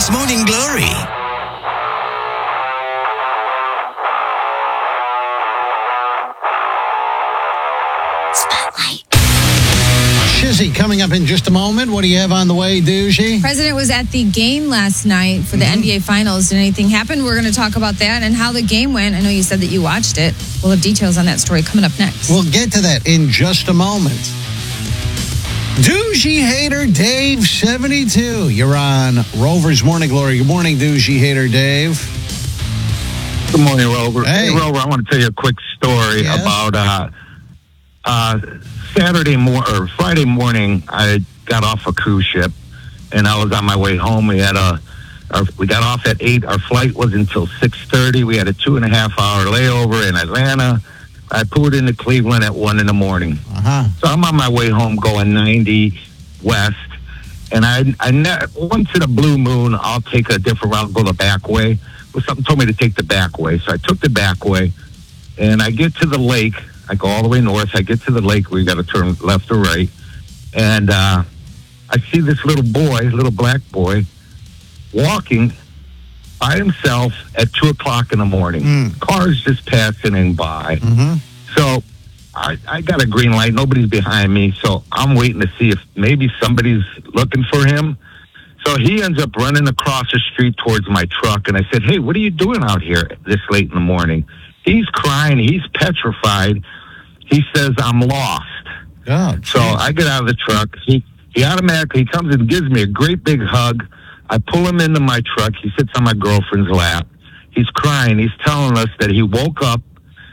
Morning Glory. Spotlight. Shizzy coming up in just a moment. What do you have on the way, Doogie? President was at the game last night for the NBA Finals. Did anything happen? We're going to talk about that and how the game went. I know you said that you watched it. We'll have details on that story coming up next. We'll get to that in just a moment. Doogie Hater Dave 72. You're on Rover's Morning Glory. Good morning, Doogie Hater Dave. Good morning, Rover. Hey. Rover, I want to tell you a quick story about Friday morning. I got off a cruise ship, and I was on my way home. We got off at 8. Our flight was until 6:30. We had a 2.5-hour layover in Atlanta. I pulled into Cleveland at 1 in the morning. So I'm on my way home going 90 west, and once in a blue moon, I'll take a different route, go the back way. Well, something told me to take the back way, so I took the back way, and I get to the lake. I go all the way north. I get to the lake. We got to turn left or right, and I see this little black boy, walking by himself at 2 o'clock in the morning. Cars just passing by. So I got a green light. Nobody's behind me. So I'm waiting to see if maybe somebody's looking for him. So he ends up running across the street towards my truck. And I said, hey, what are you doing out here this late in the morning? He's crying. He's petrified. He says, I'm lost. So I get out of the truck. He automatically comes and gives me a great big hug. I pull him into my truck. He sits on my girlfriend's lap. He's crying. He's telling us that he woke up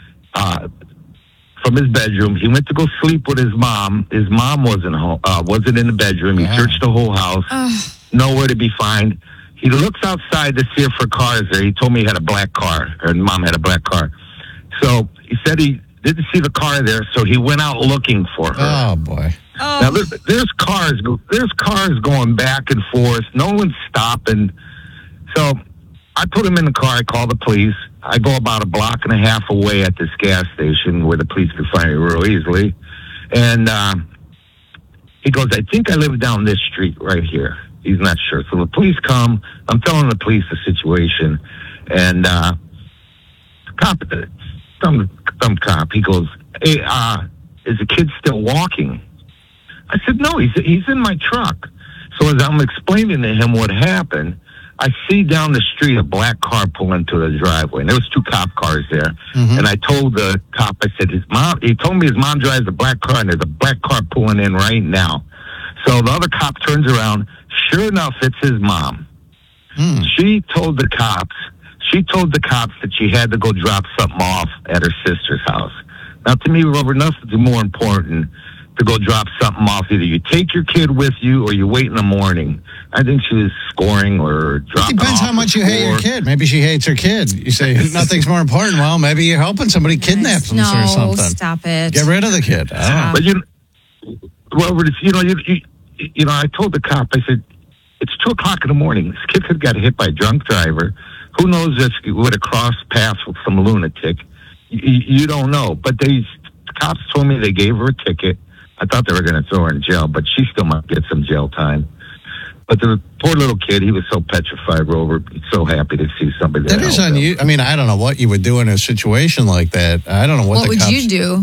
from his bedroom. He went to go sleep with his mom. His mom wasn't home, wasn't in the bedroom. He searched the whole house. Nowhere to be found. He looks outside to see if her car is there. He told me he had a black car. Her mom had a black car. So he said he didn't see the car there, so he went out looking for her. Oh, boy. Now, there's cars going back and forth. No one's stopping. So I put him in the car. I call the police. I go about 1.5 blocks away at this gas station where the police can find me real easily. And he goes, I think I live down this street right here. He's not sure. So the police come. I'm telling the police the situation. And some cop, he goes, hey, is the kid still walking? I said, no, he's in my truck. So as I'm explaining to him what happened, I see down the street a black car pull into the driveway. And there was 2 cop cars there. And I told the cop, I said, he told me his mom drives a black car, and there's a black car pulling in right now. So the other cop turns around. Sure enough, it's his mom. She told the cops that she had to go drop something off at her sister's house. Now, to me, Robert, nothing's more important to go drop something off. Either you take your kid with you or you wait in the morning. I think she was scoring or dropping off. Depends how much you hate your kid. Maybe she hates her kid. You say nothing's more important. Well, maybe you're helping somebody kidnap them or something. No, stop it. Get rid of the kid. But Robert, I told the cop, I said, it's 2 o'clock in the morning. This kid could have got hit by a drunk driver. Who knows if he would have crossed paths with some lunatic. You don't know. But the cops told me they gave her a ticket. I thought they were going to throw her in jail, but she still might get some jail time. But the poor little kid, he was so petrified, Rover. He's so happy to see somebody that is unusual. I mean, I don't know what you would do in a situation like that. I don't know what would you do?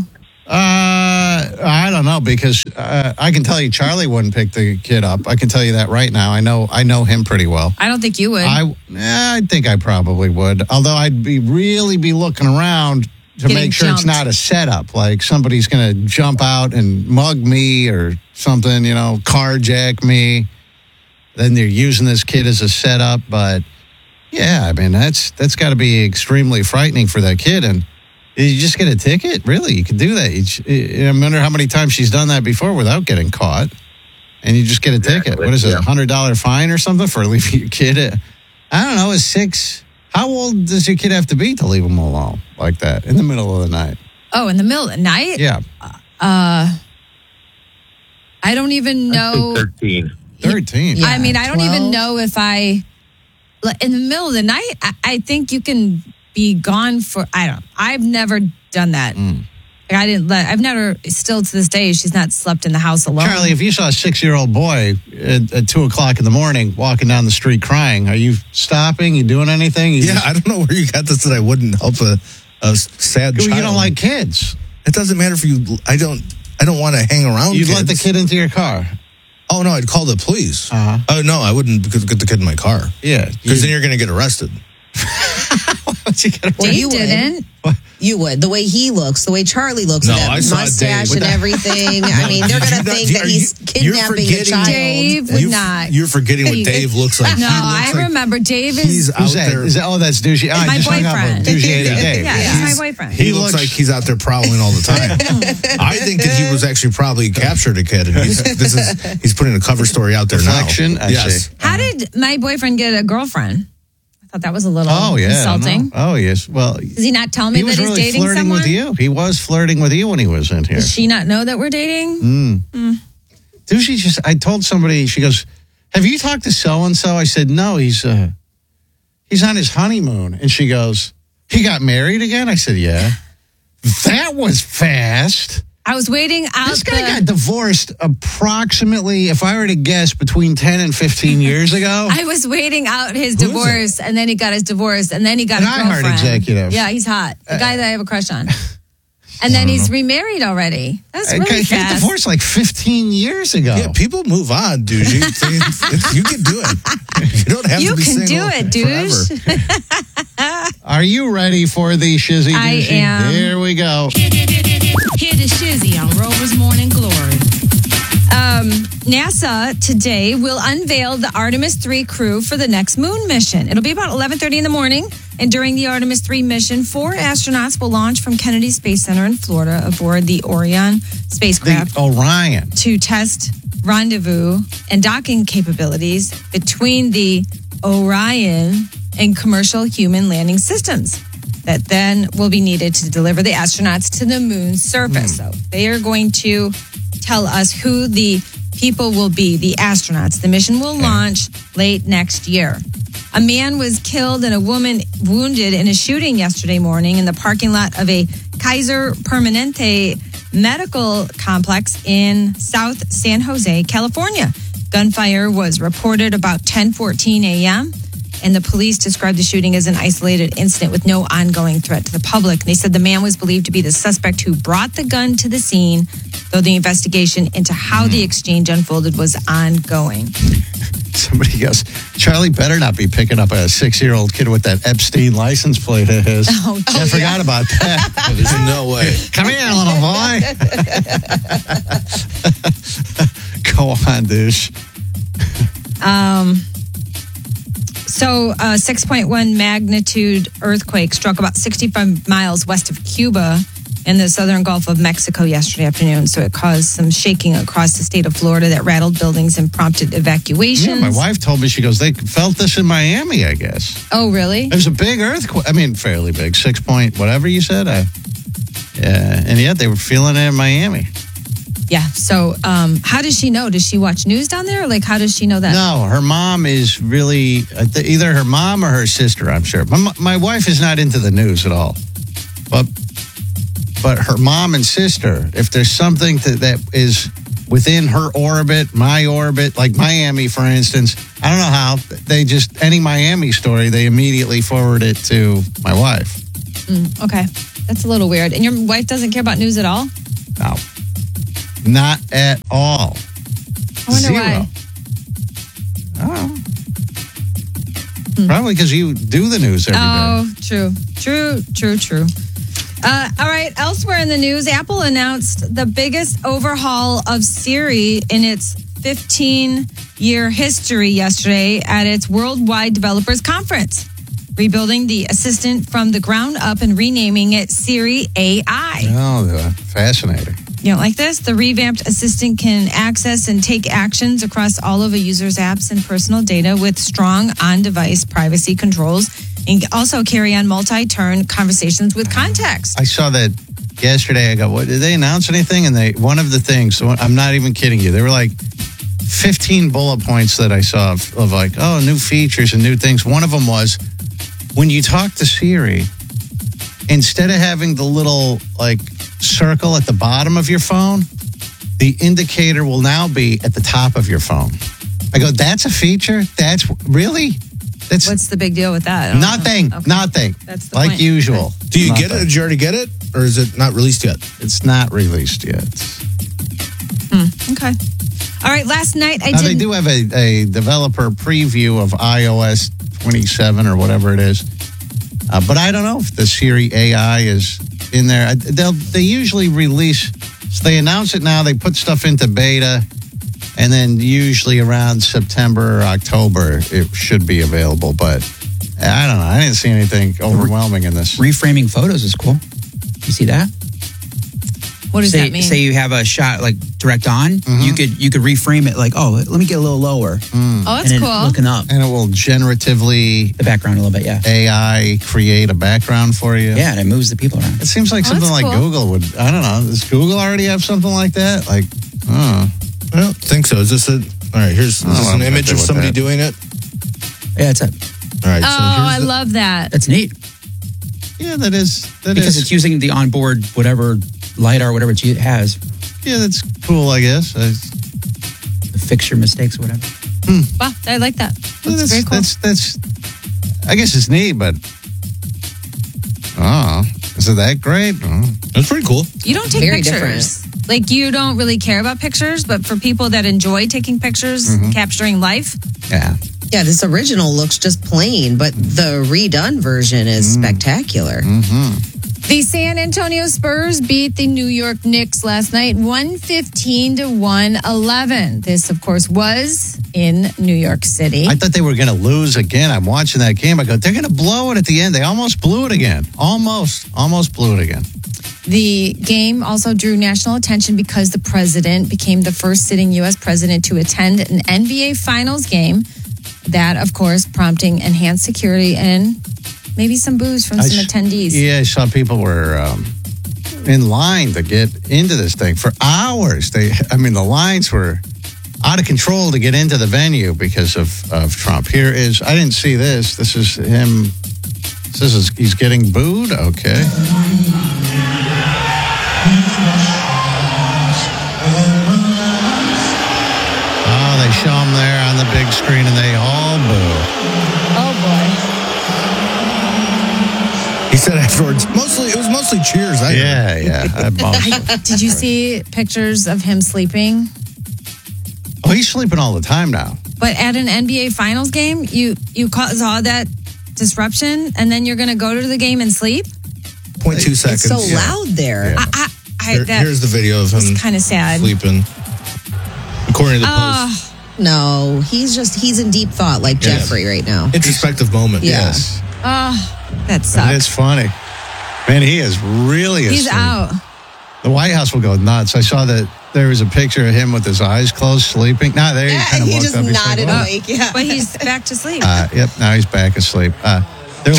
I don't know, because I can tell you Charlie wouldn't pick the kid up. I can tell you that right now. I know him pretty well. I don't think you would. I think I probably would. Although I'd really be looking around to make sure it's not a setup, like somebody's going to jump out and mug me or something, carjack me. Then they're using this kid as a setup. But yeah, I mean, that's got to be extremely frightening for that kid. And you just get a ticket? Really? You can do that? I wonder how many times she's done that before without getting caught. And you just get a ticket. What is it, $100 fine or something for leaving your kid? I don't know, is 6... How old does your kid have to be to leave him alone like that in the middle of the night? Oh, in the middle of the night? Yeah. I don't even know. 13. 13. Yeah, I mean, I don't even know if in the middle of the night, I think you can be gone for, I've never done that. I've never, still to this day, she's not slept in the house alone. Charlie, if you saw a 6-year-old boy at 2 o'clock in the morning walking down the street crying, are you stopping? You doing anything? I don't know where you got this that I wouldn't help a sad child. You don't like kids. It doesn't matter if you, I don't want to hang around You'd kids. let the kid into your car? Oh, no, I'd call the police. Uh-huh. Oh, no, I wouldn't get the kid in my car. Yeah. Because then you're going to get arrested. Dave didn't. You would. The way he looks, the way Charlie looks, no, with that I saw mustache Dave. and everything. I mean, they're going to think that he's kidnapping a child. Dave would not. You're forgetting what Dave looks like. No, I remember Dave is. He's out there. That's douchey. My boyfriend. Douchey Dave. Yeah, he's my boyfriend. He looks like he's out there prowling all the time. I think that he was actually probably captured a kid, and he's putting a cover story out there Reflection, now. Yes. How did my boyfriend get a girlfriend? I thought that was a little insulting. Oh, yes. Well, does he not tell me that he's dating flirting someone? with you. He was flirting with you when he was in here. Does she not know that we're dating? I told somebody, she goes, have you talked to so-and-so? I said, no, he's on his honeymoon. And she goes, he got married again? I said, yeah. That was fast. I was waiting out. This guy got divorced approximately, if I were to guess, between 10 and 15 years ago. I was waiting out his divorce, and then he got his divorce, and then he got a girlfriend. iHeart executive. Yeah, he's hot. The guy that I have a crush on. And then he's remarried already. That's really fast. He got divorced like 15 years ago. Yeah, people move on, dude. You can do it. You don't have to be single do it, douche. Are you ready for the shizzy? I am. Here we go. Hear the shizzy on Rover's Morning Glory. NASA today will unveil the Artemis 3 crew for the next moon mission. It'll be about 11:30 in the morning. And during the Artemis 3 mission, 4 astronauts will launch from Kennedy Space Center in Florida aboard the Orion spacecraft. The Orion. To test rendezvous and docking capabilities between the Orion and commercial human landing systems that then will be needed to deliver the astronauts to the moon's surface. So they are going to tell us who the people will be, the astronauts. The mission will launch late next year. A man was killed and a woman wounded in a shooting yesterday morning in the parking lot of a Kaiser Permanente medical complex in South San Jose, California. Gunfire was reported about 10:14 a.m., and the police described the shooting as an isolated incident with no ongoing threat to the public. They said the man was believed to be the suspect who brought the gun to the scene, though the investigation into how the exchange unfolded was ongoing. Somebody goes, Charlie better not be picking up a 6-year-old kid with that Epstein license plate of his. I forgot about that. There's no way. Come here, little boy. Go on, douche. So a 6.1 magnitude earthquake struck about 65 miles west of Cuba in the southern Gulf of Mexico yesterday afternoon. So it caused some shaking across the state of Florida that rattled buildings and prompted evacuations. Yeah, my wife told me, she goes, they felt this in Miami, I guess. Oh, really? It was a big earthquake. I mean, fairly big. 6 point, whatever you said. And yet they were feeling it in Miami. Yeah. So how does she know? Does she watch news down there? Like, how does she know that? No, her mom is really, either her mom or her sister, I'm sure. My wife is not into the news at all. But her mom and sister, if there's something that is within her orbit, my orbit, like Miami, for instance, I don't know how, they just, any Miami story, they immediately forward it to my wife. Okay. That's a little weird. And your wife doesn't care about news at all? No. Not at all. I wonder why. Oh. Probably because you do the news every day. Oh, true. All right. Elsewhere in the news, Apple announced the biggest overhaul of Siri in its 15-year history yesterday at its Worldwide Developers Conference, rebuilding the assistant from the ground up and renaming it Siri AI. Oh, fascinating. You don't like this? The revamped assistant can access and take actions across all of a user's apps and personal data with strong on-device privacy controls, and also carry on multi-turn conversations with context. I saw that yesterday. I go, what, did they announce anything? And one of the things, so I'm not even kidding you, there were like 15 bullet points that I saw of like, oh, new features and new things. One of them was, when you talk to Siri, instead of having the little like circle at the bottom of your phone, the indicator will now be at the top of your phone. I go, that's a feature? That's really? That's What's the big deal with that? I don't nothing. know. Okay. Nothing. That's the like point. usual. Do you get it? Nothing. Did you already get it? Or is it not released yet? It's not released yet. Okay. All right. Last night I Now, did. they do have a developer preview of iOS 27 or whatever it is. But I don't know if the Siri AI is in there. They usually release, so they announce it now, they put stuff into beta, and then usually around September or October, it should be available. But I don't know. I didn't see anything overwhelming in this. Reframing photos is cool. You see that? What does that mean? Say you have a shot like direct on, you could reframe it like, oh, let me get a little lower. Oh, that's and then cool. looking up And it will generatively the background a little bit, yeah. AI create a background for you. Yeah, and it moves the people around. It seems like something that's like cool. Google would. I don't know. Does Google already have something like that? Like, I don't think so. Is this a... All right, here's is this I'm an image good of with somebody that. doing it? Yeah, it's a All right, Oh, so I here's the, love that. that's neat yeah, that is. because it's using the onboard whatever LiDAR, whatever it has Yeah, that's cool, I guess. to fix your mistakes, whatever. Wow, I like that. That's That's very cool. That's I guess it's neat, but is it that great? That's pretty cool. You don't take Very pictures. Like, you don't really care about pictures, but for people that enjoy taking pictures and capturing life, Yeah. Yeah, this original looks just plain, but the redone version is spectacular. the San Antonio Spurs beat the New York Knicks last night, 115-111. This, of course, was in New York City. I thought they were going to lose again. I'm watching that game. I go, they're going to blow it at the end. They almost blew it again. Almost blew it again. The game also drew national attention because the president became the first sitting U.S. president to attend an NBA Finals game. That, of course, prompting enhanced security and maybe some boos from some attendees. Yeah, I saw people were in line to get into this thing for hours. The lines were out of control to get into the venue because of Trump. Here is, I didn't see this. This is him. He's getting booed? Okay. Oh, they show him there on the big screen and they all boo. Oh, boy. He said afterwards, it was mostly cheers. Yeah. Did you see pictures of him sleeping? Oh, he's sleeping all the time now. But at an NBA Finals game, you cause all that disruption, and then you're going to go to the game and sleep? 0.2 seconds. It's so loud there. Yeah. Here's the video of him It's kind of sad. sleeping. According to the Post. No, he's in deep thought like Jeffrey right now. Introspective moment. Yeah. Yes. Oh, that And sucks. it's funny. Man, he is really He's asleep. out. The White House will go nuts. I saw that there was a picture of him with his eyes closed, sleeping. No, there he kind of He woke just up. He's nodded like, awake. Yeah. But he's back to sleep. Yep, now he's back asleep. They're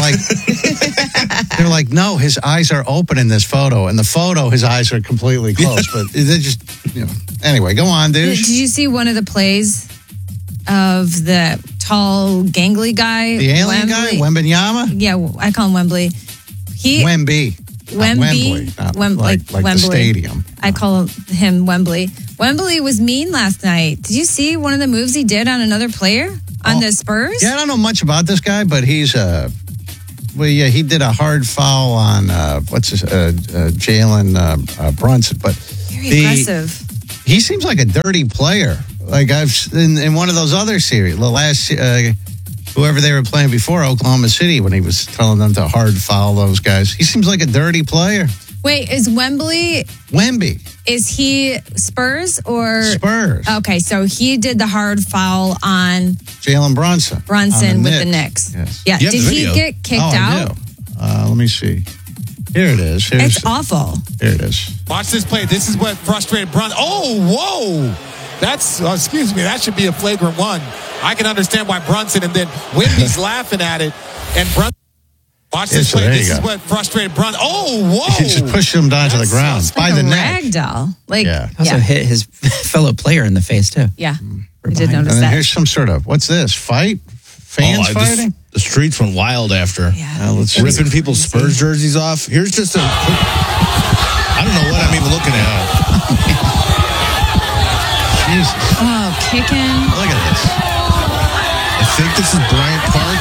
like, no, his eyes are open in this photo. In the photo, his eyes are completely closed. But they're just, Anyway, go on, dude. Did you see one of the plays of the tall, gangly guy? The alien guy, Wembenyama? Yeah, I call him Wembley. Wemby. Wemby. Not Like like the Wembley. stadium. I call him Wembley. Wembley was mean last night. Did you see one of the moves he did on another player on the Spurs? Yeah, I don't know much about this guy, but he's he did a hard foul on Jalen Brunson, but Very aggressive. he seems like a dirty player. Like in one of those other series, the last whoever they were playing before, Oklahoma City, when he was telling them to hard foul those guys. He seems like a dirty player. Wait, is Wembley, Wemby. is he Spurs or? Spurs. Okay, so he did the hard foul on Jalen Brunson. Brunson on with the Knicks. Yes. Yeah, You have did the he video. get kicked I out? do. Let me see. Here it is. It's awful. Here it is. Watch this play. This is what frustrated Brunson. Oh, whoa. That's, excuse me, that should be a flagrant one. I can understand why Brunson, and then Wemby's laughing at it. And Brunson, watch this so play. there you This is go. what frustrated Brunson. Oh, whoa. He just pushed him down to the That's ground so by Like the a neck. rag doll. Like, Yeah. Also hit his fellow player in the face, too. Yeah, I did behind. notice And then that. here's some sort of, what's this? Fight? Fans fighting? The streets went wild after. Yeah. Let's see. Ripping people's Spurs jerseys off. Here's just I don't know what fucking hell. Jesus. Oh, kicking. Look at this. I think this is Bryant Park.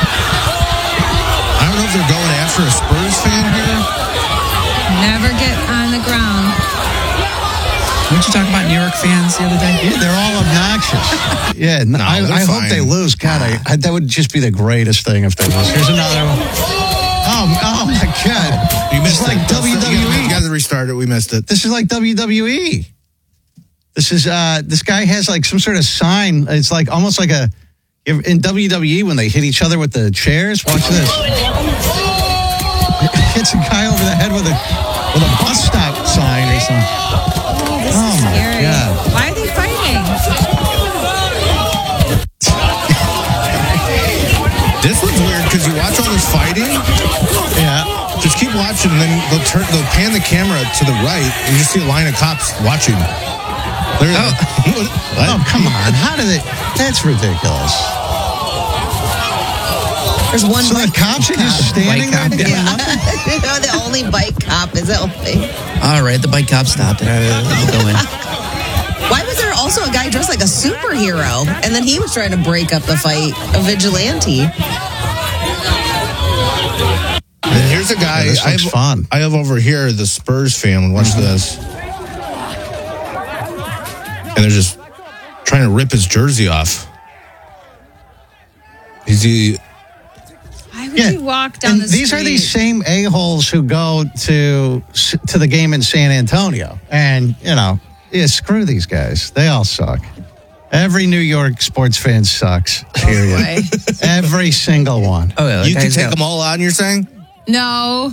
I don't know if they're going after a Spurs fan here. Never get on the ground. Didn't you talk about New York fans the other day? Yeah, they're all obnoxious. Yeah, No, I they're hope fine. they lose. God, that would just be the greatest thing if they lose. Here's another one. Oh my God. You missed It's like it. WWE. You got to restart it. We missed it. This is like WWE. This is this guy has like some sort of sign. It's like almost like in WWE when they hit each other with the chairs. Watch this. It hits a guy over the head with a bus stop sign or something. This is my scary. God. Why are they fighting? This one's weird because you watch all this fighting. Yeah. Just keep watching, and then they'll pan the camera to the right, and you just see a line of cops watching. Oh, come on. How did it? That's ridiculous. There's one So the bike cops are just standing there cop, doing yeah. nothing? the only bike cop is helping. All right, the bike cop stopped it. We'll go in. Why was there also a guy dressed like a superhero? And then he was trying to break up the fight, a vigilante. And here's a guy. Yeah, this looks fun. I have over here the Spurs fan. Watch this. And they're just trying to rip his jersey off. Why would you walk down And the street? these are these same a-holes who go to the game in San Antonio. And, screw these guys. They all suck. Every New York sports fan sucks. Period. Every single one. Oh, yeah, You can take them all out, you're saying? No.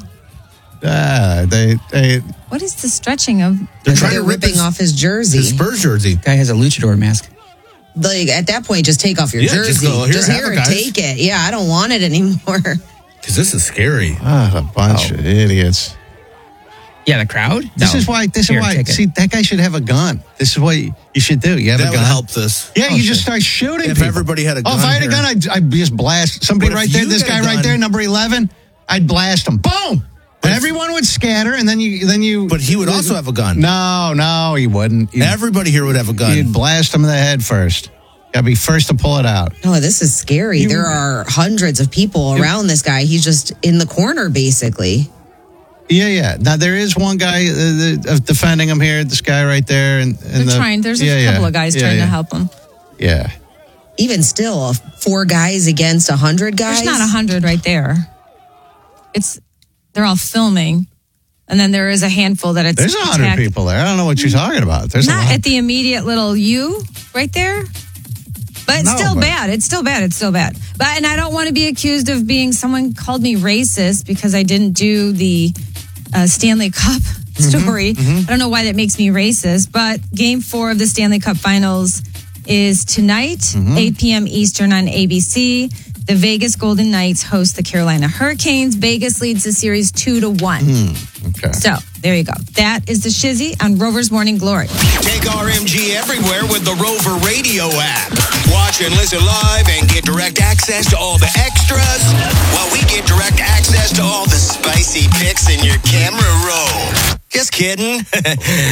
They What is the stretching of? They're ripping off his jersey. His Spurs jersey. Guy has a luchador mask. Like, at that point, just take off your Yeah, jersey. just go, here, have it, guys. Take it. Yeah, I don't want it anymore. Because this is scary. a bunch of idiots. Yeah, the crowd? This No. is why. Here, take it. See, that guy should have a gun. This is what you should do. You have That a would gun. help this. Yeah, you just start shooting If people. everybody had a gun Oh, if I had a here. gun, I'd just blast somebody But if right there. you This had a guy right gun- there, number 11. I'd blast him. Boom. And everyone would scatter, and then you. But he would also have a gun. No, he wouldn't. Everybody here would have a gun. You'd blast him in the head first. Gotta be first to pull it out. Oh, this is scary. There are hundreds of people around this guy. He's just in the corner, basically. Yeah. Now there is one guy defending him here. This guy right there, and They're trying. There's a couple of guys trying to help him. Yeah. Even still, 4 guys against 100 guys. There's not 100 right there. They're all filming, and then there is a handful that it's. There's 100 attacked. people there. I don't know what you're talking about. There's a Not lot. at the immediate little U right there. But it's No, still but- bad. It's still bad. It's still bad. And I don't want to be accused of being someone called me racist because I didn't do the Stanley Cup story. I don't know why that makes me racist, but Game 4 of the Stanley Cup Finals is tonight, 8 p.m. Eastern on ABC. The Vegas Golden Knights host the Carolina Hurricanes. Vegas leads the series 2-1. Okay. So there you go. That is the Shizzy on Rover's Morning Glory. Take RMG everywhere with the Rover Radio app. Watch and listen live and get direct access to all the extras while we get direct access to all the spicy pics in your camera roll. Just kidding.